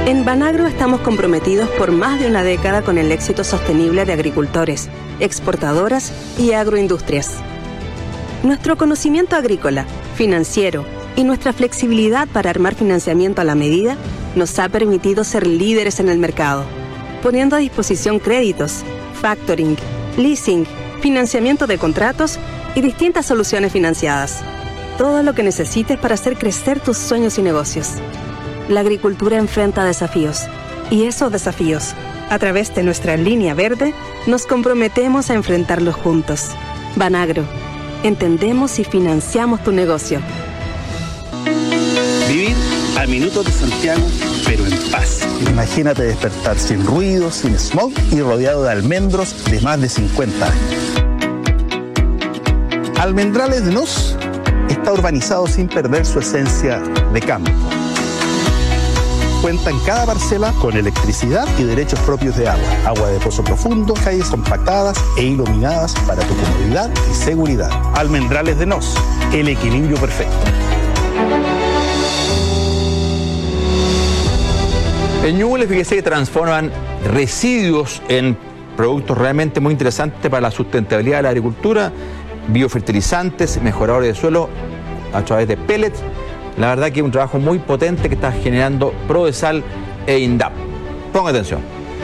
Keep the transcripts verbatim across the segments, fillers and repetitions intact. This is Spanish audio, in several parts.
En Banagro estamos comprometidos por más de una década con el éxito sostenible de agricultores, exportadoras y agroindustrias. Nuestro conocimiento agrícola, financiero y nuestra flexibilidad para armar financiamiento a la medida nos ha permitido ser líderes en el mercado, poniendo a disposición créditos, factoring, leasing, financiamiento de contratos y distintas soluciones financiadas. Todo lo que necesites para hacer crecer tus sueños y negocios. La agricultura enfrenta desafíos y esos desafíos, a través de nuestra línea verde, nos comprometemos a enfrentarlos juntos. Banagro, entendemos y financiamos tu negocio. Vivir a minutos de Santiago, pero en paz. Imagínate despertar sin ruido, sin smog y rodeado de almendros de más de cincuenta años. Almendrales de Nos está urbanizado sin perder su esencia de campo. Cuenta en cada parcela con electricidad y derechos propios de agua. Agua de pozo profundo, calles compactadas e iluminadas para tu comodidad y seguridad. Almendrales de Nos, el equilibrio perfecto. En Ñuble, fíjese que transforman residuos en productos realmente muy interesantes para la sustentabilidad de la agricultura, biofertilizantes, mejoradores de suelo a través de pellets. La verdad que es un trabajo muy potente que está generando Prodesal e INDAP. Ponga atención.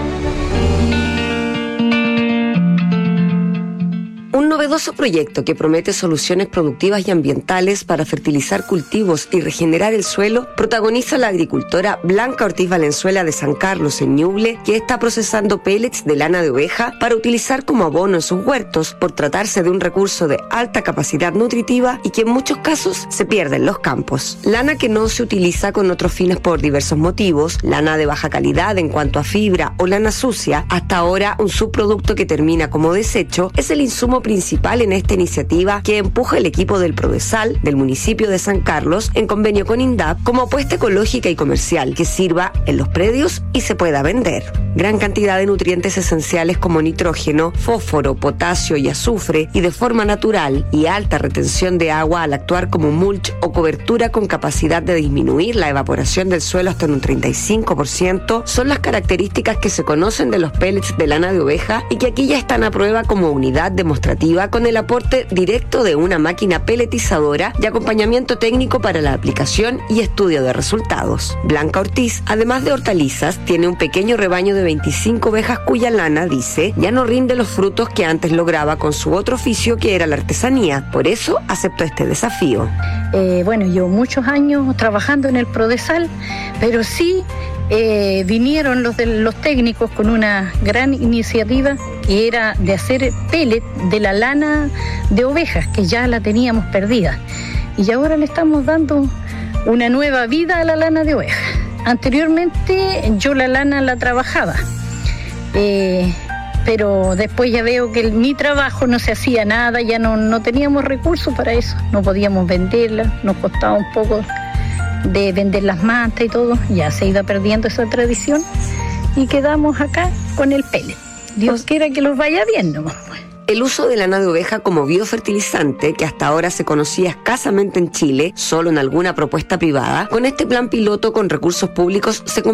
Un novedoso proyecto que promete soluciones productivas y ambientales para fertilizar cultivos y regenerar el suelo protagoniza la agricultora Blanca Ortiz Valenzuela de San Carlos, en Ñuble, que está procesando pellets de lana de oveja para utilizar como abono en sus huertos, por tratarse de un recurso de alta capacidad nutritiva y que en muchos casos se pierde en los campos. Lana que no se utiliza con otros fines por diversos motivos, lana de baja calidad en cuanto a fibra o lana sucia, hasta ahora un subproducto que termina como desecho, es el insumo principal en esta iniciativa que empuja el equipo del Prodesal del municipio de San Carlos en convenio con INDAP como apuesta ecológica y comercial que sirva en los predios y se pueda vender. Gran cantidad de nutrientes esenciales como nitrógeno, fósforo, potasio y azufre, y de forma natural y alta retención de agua al actuar como mulch o cobertura con capacidad de disminuir la evaporación del suelo hasta en un treinta y cinco por ciento, son las características que se conocen de los pellets de lana de oveja y que aquí ya están a prueba como unidad demostrativa con el aporte directo de una máquina pelletizadora y acompañamiento técnico para la aplicación y estudio de resultados. Blanca Ortiz, además de hortalizas, tiene un pequeño rebaño de veinticinco ovejas cuya lana, dice, ya no rinde los frutos que antes lograba con su otro oficio, que era la artesanía. Por eso aceptó este desafío. Eh, bueno, llevo muchos años trabajando en el Prodesal, pero sí eh, vinieron los, de, los técnicos con una gran iniciativa que era de hacer pellet de la lana de ovejas, que ya la teníamos perdida. Y ahora le estamos dando una nueva vida a la lana de oveja. Anteriormente yo la lana la trabajaba, eh, pero después ya veo que el, mi trabajo no se hacía nada, ya no, no teníamos recursos para eso, no podíamos venderla, nos costaba un poco de vender las mantas y todo, ya se iba perdiendo esa tradición y quedamos acá con el pellet. Dios quiera que los vaya bien nomás. El uso de lana de oveja como biofertilizante, que hasta ahora se conocía escasamente en Chile, solo en alguna propuesta privada, con este plan piloto con recursos públicos se